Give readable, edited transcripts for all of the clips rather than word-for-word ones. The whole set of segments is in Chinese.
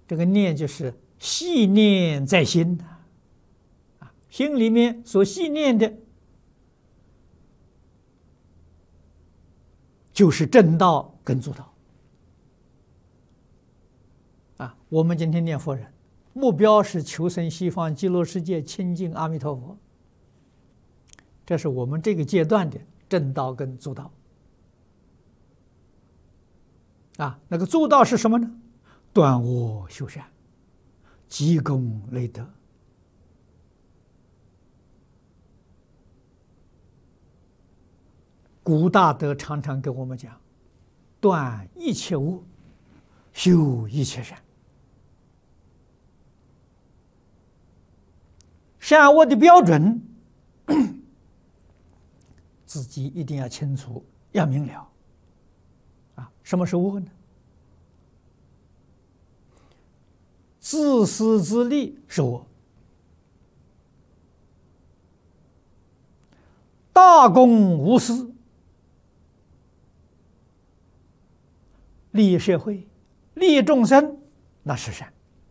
这个念就是系念在心啊，心里面所系念的，就是正道跟助道啊。我们今天念佛人，目标是求生西方极乐世界，亲近阿弥陀佛。这是我们这个阶段的正道跟助道啊。那个助道是什么呢？断恶修善，积功累德。古大德常常跟我们讲：断一切恶，修一切善。善恶的标准，自己一定要清楚，要明了。啊，什么是恶呢？自私自利是恶，大公无私，利益社会、利益众生，那是善。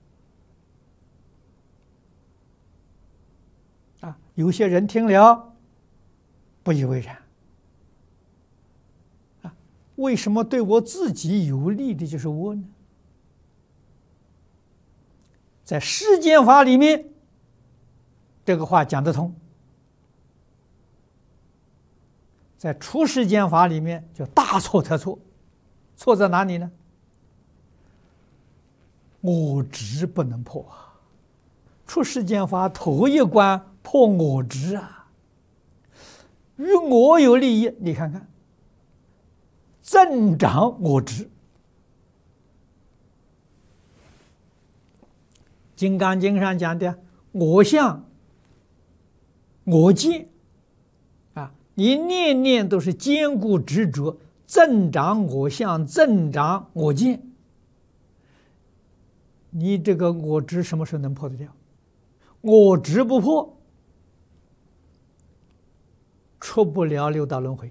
啊，有些人听了不以为然。啊，为什么对我自己有利的就是恶呢？在世间法里面，这个话讲得通；在出世间法里面，就大错特错。错在哪里呢？我执不能破啊！出世间法头一关破我执啊！与我有利益，你看看，增长我执。《金刚经》上讲的我相、我见啊，你念念都是坚固执着，增长我相，增长我见。你这个我执什么时候能破得掉？我执不破，出不了六道轮回。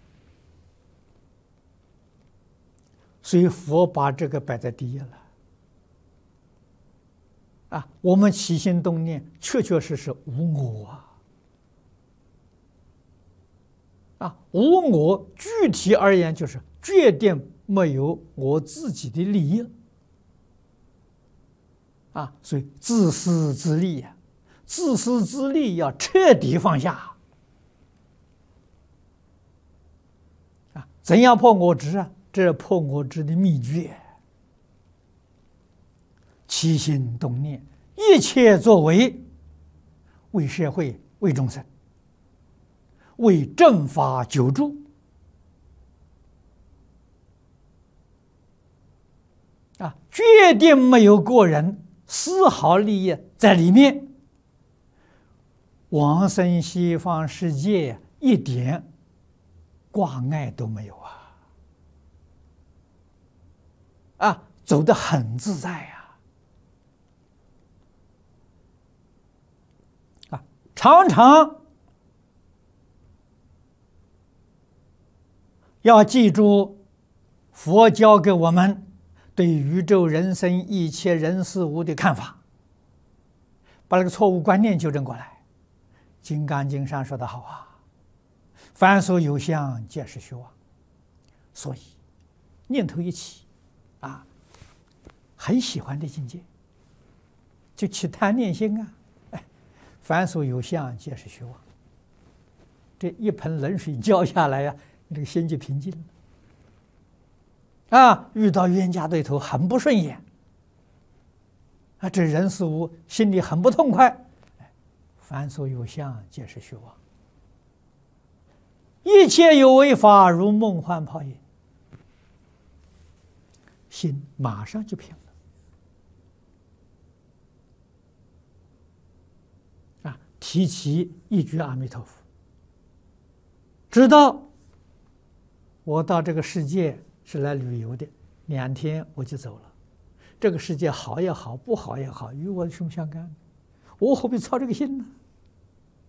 所以佛把这个摆在第一了。啊，我们起心动念，确确实实无我啊！啊，无我，具体而言就是决定没有我自己的利益啊！所以自私自利呀，自私自利要彻底放下啊！怎样破我执啊？这是破我执的秘诀。起心动念，一切作为，为社会，为众生，为正法久住啊，决定没有个人丝毫利益在里面，往生西方世界一点挂碍都没有啊！啊，走得很自在呀！常常要记住佛教给我们对宇宙人生一切人事物的看法，把那个错误观念纠正过来。《金刚经》上说得好啊，凡所有相，皆是虚妄。所以念头一起啊，很喜欢的境界，就起贪念心啊。凡所有相，皆是虚妄。这一盆冷水浇下来呀，你这个心就平静了。啊，遇到冤家对头很不顺眼，啊，这人事物心里很不痛快。凡所有相，皆是虚妄。一切有为法，如梦幻泡影。心马上就平了。提起一句阿弥陀佛，知道我到这个世界是来旅游的，2天我就走了。这个世界好也好，不好也好，与我有什么相干？我何必操这个心呢？